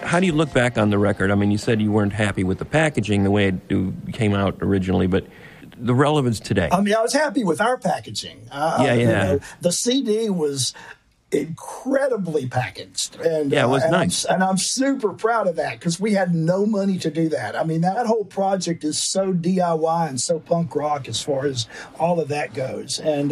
How do you look back on the record? I mean, you said you weren't happy with the packaging, the way it came out originally, but the relevance today. I mean, I was happy with our packaging. The CD was incredibly packaged, and it was nice. I'm super proud of that because we had no money to do that. I mean, that whole project is so DIY and so punk rock as far as all of that goes, and